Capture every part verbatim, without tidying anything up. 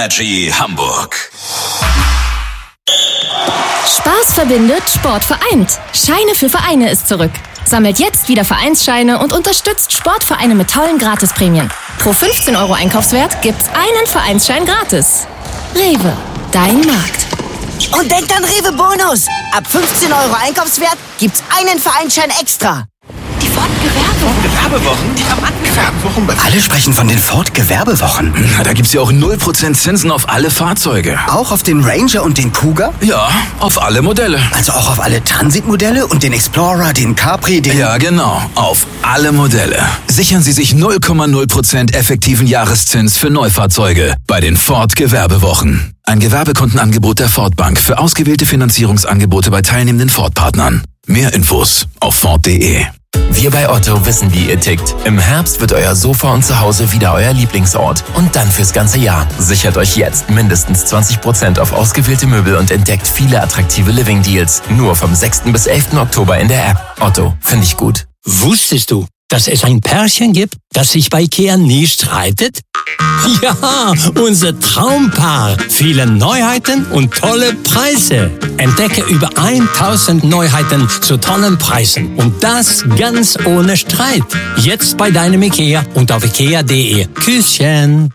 Energy Hamburg. Spaß verbindet, Sport vereint. Scheine für Vereine ist zurück. Sammelt jetzt wieder Vereinsscheine und unterstützt Sportvereine mit tollen Gratisprämien. Pro fünfzehn Euro Einkaufswert gibt's einen Vereinsschein gratis. Rewe, dein Markt. Und denkt an Rewe Bonus. Ab fünfzehn Euro Einkaufswert gibt's einen Vereinsschein extra. Die Ford Gewerbewochen. Gewerbewochen? Diamantgewerbewochen? Alle sprechen von den Ford Gewerbewochen. Na, da gibt's ja auch null Prozent Zinsen auf alle Fahrzeuge. Auch auf den Ranger und den Kuga? Ja, auf alle Modelle. Also auch auf alle Transit-Modelle und den Explorer, den Capri, den... Ja, genau. Auf alle Modelle. Sichern Sie sich null Komma null Prozent effektiven Jahreszins für Neufahrzeuge bei den Ford Gewerbewochen. Ein Gewerbekundenangebot der Ford Bank für ausgewählte Finanzierungsangebote bei teilnehmenden Ford-Partnern. Mehr Infos auf Ford punkt de. Wir bei Otto wissen, wie ihr tickt. Im Herbst wird euer Sofa und Zuhause wieder euer Lieblingsort. Und dann fürs ganze Jahr. Sichert euch jetzt mindestens zwanzig Prozent auf ausgewählte Möbel und entdeckt viele attraktive Living-Deals. Nur vom sechsten bis elften Oktober in der App. Otto, finde ich gut. Wusstest du, dass es ein Pärchen gibt, das sich bei Ikea nie streitet? Ja, unser Traumpaar. Viele Neuheiten und tolle Preise. Entdecke über tausend Neuheiten zu tollen Preisen. Und das ganz ohne Streit. Jetzt bei deinem Ikea und auf ikea punkt de. Küsschen.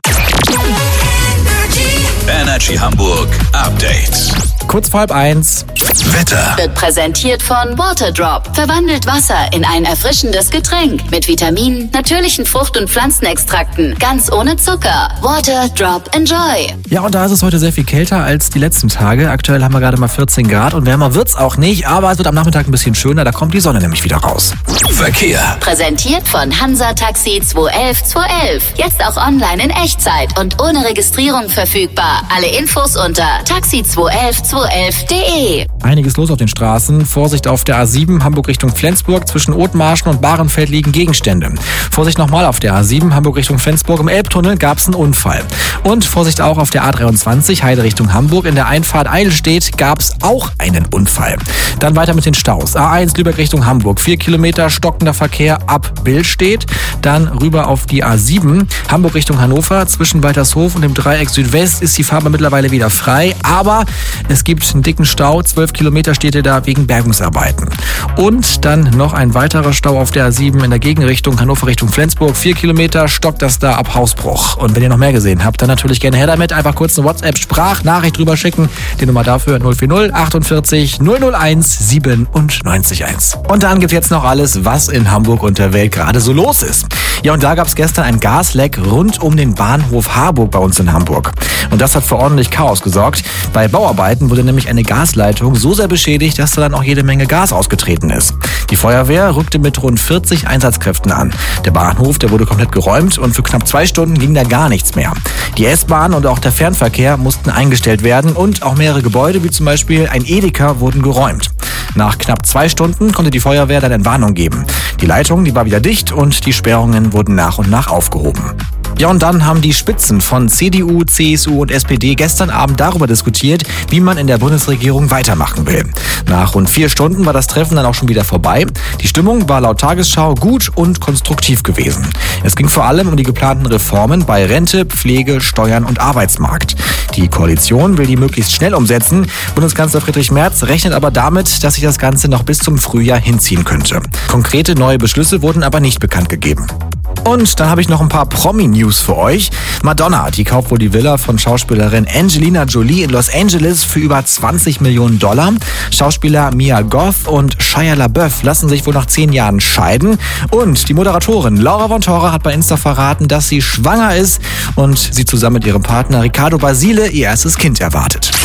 Energy Hamburg Update. Kurz vor halb eins. Wetter. Wird präsentiert von Waterdrop. Verwandelt Wasser in ein erfrischendes Getränk mit Vitaminen, natürlichen Frucht- und Pflanzenextrakten, ganz ohne Zucker. Waterdrop Enjoy. Ja, und da ist es heute sehr viel kälter als die letzten Tage. Aktuell haben wir gerade mal vierzehn Grad und wärmer wird's auch nicht, aber es wird am Nachmittag ein bisschen schöner, da kommt die Sonne nämlich wieder raus. Verkehr. Präsentiert von Hansa Taxi zwei elf zwei elf. Jetzt auch online in Echtzeit und ohne Registrierung verfügbar. Alle Infos unter taxi zwei elf zwei elf punkt de. Einiges los auf den Straßen. Vorsicht auf der A sieben, Hamburg Richtung Flensburg. Zwischen Othmarschen und Bahrenfeld liegen Gegenstände. Vorsicht nochmal auf der A sieben, Hamburg Richtung Flensburg. Im Elbtunnel gab es einen Unfall. Und Vorsicht auch auf der A dreiundzwanzig, Heide Richtung Hamburg. In der Einfahrt Eidelstedt gab es auch einen Unfall. Dann weiter mit den Staus. A eins Lübeck Richtung Hamburg. Vier Kilometer stockender Verkehr ab Billstedt. Dann rüber auf die A sieben, Hamburg Richtung Hannover. Zwischen Waltershof und dem Dreieck Südwest ist die Fahrbahn mittlerweile wieder frei. Aber es gibt einen dicken Stau. zwölf Kilometer steht er da wegen Bergungsarbeiten. Und dann noch ein weiterer Stau auf der A sieben in der Gegenrichtung Hannover Richtung Flensburg. Vier Kilometer stockt das da ab Hausbruch. Und wenn ihr noch mehr gesehen habt, dann natürlich gerne her damit. Einfach kurz eine WhatsApp-Sprachnachricht drüber schicken. Die Nummer dafür null vier null achtundvierzig null null eins siebenundneunzig eins. Und dann gibt's jetzt noch alles, was in Hamburg und der Welt gerade so los ist. Ja, und da gab's gestern ein Gasleck rund um den Bahnhof Harburg bei uns in Hamburg. Und das hat für ordentlich Chaos gesorgt. Bei Bauarbeiten wurde nämlich eine Gasleitung so sehr beschädigt, dass da dann auch jede Menge Gas ausgetreten ist. Die Feuerwehr rückte mit rund vierzig Einsatzkräften an. Der Bahnhof, der wurde komplett geräumt und für knapp zwei Stunden ging da gar nichts mehr. Die S-Bahn und auch der Fernverkehr mussten eingestellt werden und auch mehrere Gebäude, wie zum Beispiel ein Edeka, wurden geräumt. Nach knapp zwei Stunden konnte die Feuerwehr dann Entwarnung geben. Die Leitung, die war wieder dicht und die Sperrungen wurden nach und nach aufgehoben. Ja, und dann haben die Spitzen von C D U, C S U und S P D gestern Abend darüber diskutiert, wie man in der Bundesregierung weitermachen will. Nach rund vier Stunden war das Treffen dann auch schon wieder vorbei. Die Stimmung war laut Tagesschau gut und konstruktiv gewesen. Es ging vor allem um die geplanten Reformen bei Rente, Pflege, Steuern und Arbeitsmarkt. Die Koalition will die möglichst schnell umsetzen. Bundeskanzler Friedrich Merz rechnet aber damit, dass sich das Ganze noch bis zum Frühjahr hinziehen könnte. Konkrete neue Beschlüsse wurden aber nicht bekannt gegeben. Und dann habe ich noch ein paar Promi-News für euch. Madonna, die kauft wohl die Villa von Schauspielerin Angelina Jolie in Los Angeles für über zwanzig Millionen Dollar. Schauspieler Mia Goth und Shia LaBeouf lassen sich wohl nach zehn Jahren scheiden. Und die Moderatorin Laura von Tora hat bei Insta verraten, dass sie schwanger ist und sie zusammen mit ihrem Partner Riccardo Basile ihr erstes Kind erwartet.